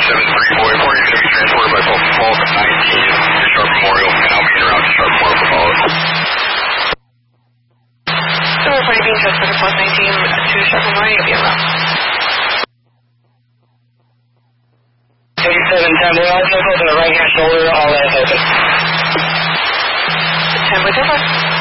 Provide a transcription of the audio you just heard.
Boy, 4 you're going to be transported by Falcon 19 to Sharp Memorial, and I'll be en route to Sharp Memorial for follow-up. So we're being transported by Falcon 19 to Sharp Memorial, you'll be en route. 3710, we're also close to the right-hand shoulder, all that's open. 10 with